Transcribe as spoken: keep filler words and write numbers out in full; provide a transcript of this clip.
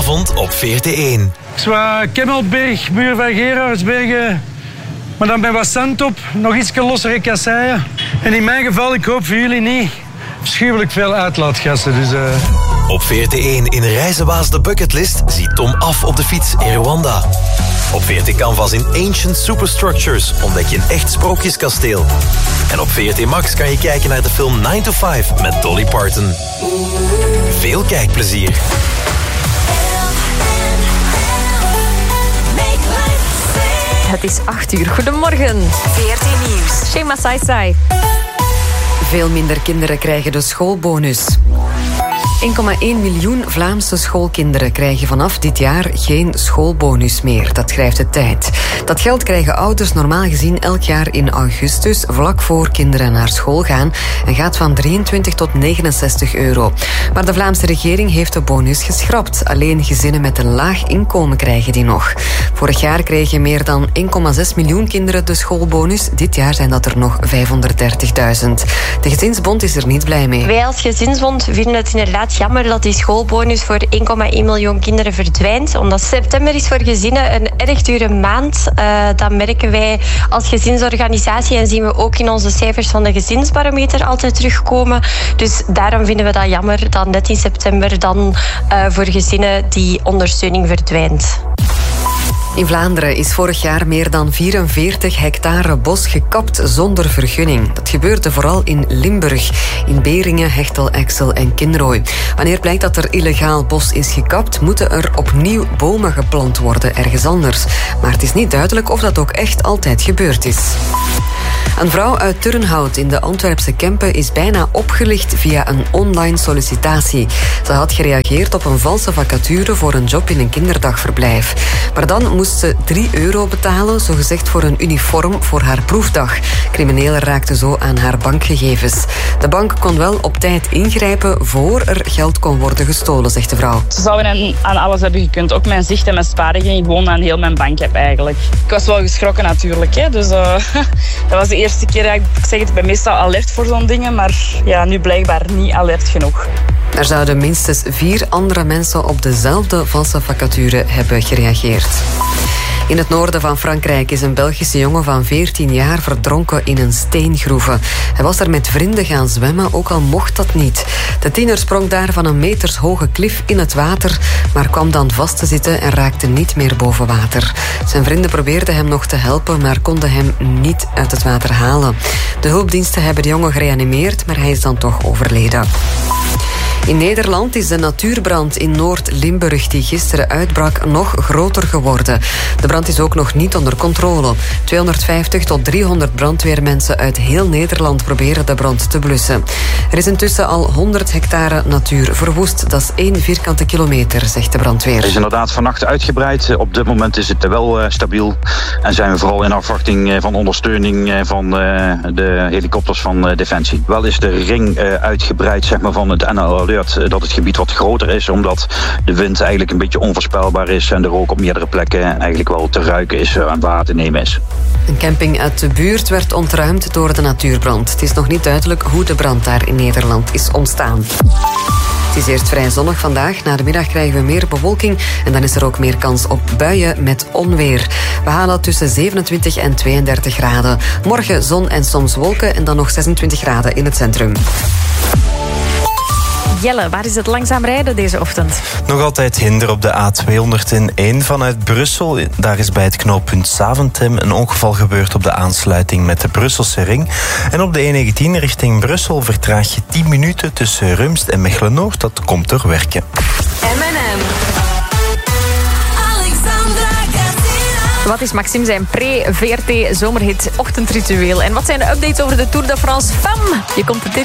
Vanavond op V R T één. Zwa Kemmelberg, buur van Gerardsbergen. Maar dan bij wat zand op, nog iets lossere kasseien. En in mijn geval, ik hoop voor jullie niet, afschuwelijk veel uitlaatgassen. Dus, uh... Op V R T één in Reizenwaas de Bucketlist ziet Tom af op de fiets in Rwanda. Op V R T Canvas in Ancient Superstructures ontdek je een echt sprookjeskasteel. En op V R T Max kan je kijken naar de film nine to five met Dolly Parton. Veel kijkplezier. Het is acht uur. Goedemorgen. V R T Nieuws. Shema Saisai. Veel minder kinderen krijgen de schoolbonus. één komma één miljoen Vlaamse schoolkinderen krijgen vanaf dit jaar geen schoolbonus meer. Dat schrijft de Tijd. Dat geld krijgen ouders normaal gezien elk jaar in augustus, vlak voor kinderen naar school gaan, en gaat van drieëntwintig tot negenenzestig euro. Maar de Vlaamse regering heeft de bonus geschrapt. Alleen gezinnen met een laag inkomen krijgen die nog. Vorig jaar kregen meer dan één komma zes miljoen kinderen de schoolbonus. Dit jaar zijn dat er nog vijfhonderddertigduizend. De Gezinsbond is er niet blij mee. Wij als Gezinsbond vinden het inderdaad jammer dat die schoolbonus voor één komma één miljoen kinderen verdwijnt. Omdat september is voor gezinnen een erg dure maand. Uh, dat merken wij als gezinsorganisatie en zien we ook in onze cijfers van de gezinsbarometer altijd terugkomen. Dus daarom vinden we dat jammer dat net in september dan uh, voor gezinnen die ondersteuning verdwijnt. In Vlaanderen is vorig jaar meer dan vierenveertig hectare bos gekapt zonder vergunning. Dat gebeurde vooral in Limburg, in Beringen, Hechtel, Exel en Kinrooi. Wanneer blijkt dat er illegaal bos is gekapt, moeten er opnieuw bomen geplant worden ergens anders. Maar het is niet duidelijk of dat ook echt altijd gebeurd is. Een vrouw uit Turnhout in de Antwerpse Kempen is bijna opgelicht via een online sollicitatie. Ze had gereageerd op een valse vacature voor een job in een kinderdagverblijf. Maar dan moest ze drie euro betalen, zogezegd voor een uniform voor haar proefdag. Criminelen raakten zo aan haar bankgegevens. De bank kon wel op tijd ingrijpen voor er geld kon worden gestolen, zegt de vrouw. Ze zouden aan alles hebben gekund. Ook mijn zicht en mijn sparingen, gewoon aan heel mijn bank-app eigenlijk. Ik was wel geschrokken natuurlijk, hè. Dus uh, dat was de eerste keer. Ja, ik zeg het, ik ben meestal alert voor zo'n dingen, maar ja, nu blijkbaar niet alert genoeg. Er zouden minstens vier andere mensen op dezelfde valse vacature hebben gereageerd. In het noorden van Frankrijk is een Belgische jongen van veertien jaar verdronken in een steengroeve. Hij was er met vrienden gaan zwemmen, ook al mocht dat niet. De tiener sprong daar van een metershoge klif in het water, maar kwam dan vast te zitten en raakte niet meer boven water. Zijn vrienden probeerden hem nog te helpen, maar konden hem niet uit het water halen. De hulpdiensten hebben de jongen gereanimeerd, maar hij is dan toch overleden. In Nederland is de natuurbrand in Noord-Limburg die gisteren uitbrak nog groter geworden. De brand is ook nog niet onder controle. tweehonderdvijftig tot driehonderd brandweermensen uit heel Nederland proberen de brand te blussen. Er is intussen al honderd hectare natuur verwoest. Dat is één vierkante kilometer, zegt de brandweer. Het is inderdaad vannacht uitgebreid. Op dit moment is het wel uh, stabiel. En zijn we vooral in afwachting uh, van ondersteuning uh, van uh, de helikopters van uh, Defensie. Wel is de ring uh, uitgebreid, zeg maar, van het N L Alert, dat het gebied wat groter is, omdat de wind eigenlijk een beetje onvoorspelbaar is en de rook op meerdere plekken eigenlijk wel te ruiken is en waar te nemen is. Een camping uit de buurt werd ontruimd door de natuurbrand. Het is nog niet duidelijk hoe de brand daar in Nederland is ontstaan. Het is eerst vrij zonnig vandaag. Na de middag krijgen we meer bewolking en dan is er ook meer kans op buien met onweer. We halen tussen zevenentwintig en tweeëndertig graden. Morgen zon en soms wolken en dan nog zesentwintig graden in het centrum. Jelle, waar is het langzaam rijden deze ochtend? Nog altijd hinder op de A tweehonderdéén vanuit Brussel. Daar is bij het knooppunt Zaventem een ongeval gebeurd op de aansluiting met de Brusselse ring. En op de E negentien richting Brussel vertraag je tien minuten tussen Rumst en Mechelen-Noord. Dat komt door werken. M en M. Wat is Maxime zijn pre-V R T-zomerhit ochtendritueel? En wat zijn de updates over de Tour de France Femme? Je komt het dit